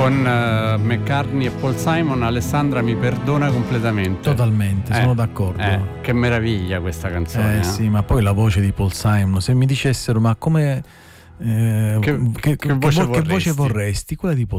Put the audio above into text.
con McCartney e Paul Simon, Alessandra mi perdona completamente. Totalmente, sono d'accordo. Che meraviglia questa canzone. Sì, ma poi la voce di Paul Simon, se mi dicessero ma come che voce vorresti? Quella di Paul